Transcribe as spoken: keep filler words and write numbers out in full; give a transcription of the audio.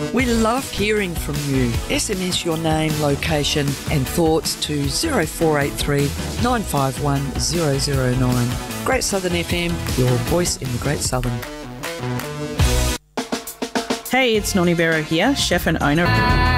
We love hearing from you. S M S your name, location and thoughts to zero four eight three, nine five one, zero zero nine. Great Southern F M, your voice in the Great Southern. Hey, it's Noni Vero here, chef and owner.